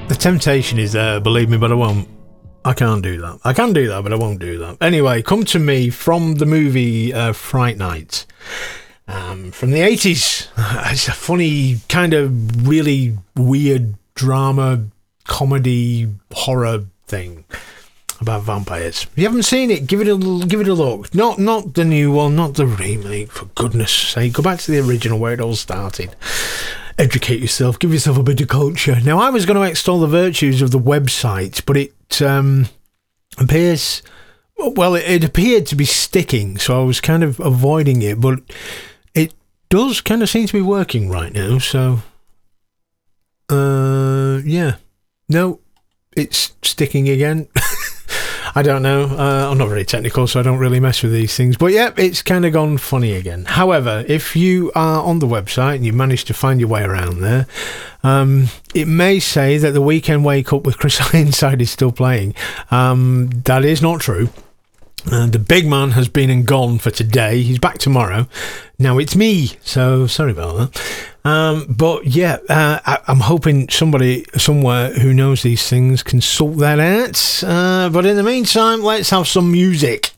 The temptation is there, believe me, but I won't. I can't do that. I can do that, but I won't do that. Anyway, Come to Me from the movie Fright Night from the 80s. It's a funny, kind of really weird drama, comedy, horror thing about vampires. If you haven't seen it, give it a look. Not the new one, not the remake, for goodness sake. Go back to the original where it all started. Educate yourself, give yourself a bit of culture. Now, I was going to extol the virtues of the website, but it it appeared to be sticking, so I was kind of avoiding it, but it does kind of seem to be working right now, so yeah. No, it's sticking again. I don't know. I'm not very technical, so I don't really mess with these things. But yeah, it's kind of gone funny again. However, if you are on the website and you manage to find your way around there, it may say that the Weekend Wake Up with Chris Ironside is still playing. That is not true. The big man has been and gone for today. He's back tomorrow. Now it's me, so sorry about that. But yeah, I'm hoping somebody somewhere who knows these things can sort that out. But in the meantime, let's have some music.